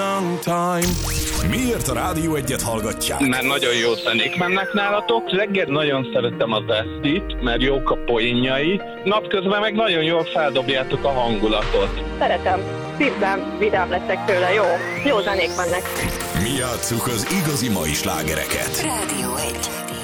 long time. Miért a Rádió Egyet hallgatják? Mert nagyon jó zenék mennek nálatok. Reggel nagyon szeretem az Esztit, mert jók a poénjai. Napközben meg nagyon jól feldobjátok a hangulatot. Szeretem. Szívben vidám leszek tőle. Jó zenék mennek. Mi játsszuk az igazi mai slágereket. Rádió 1.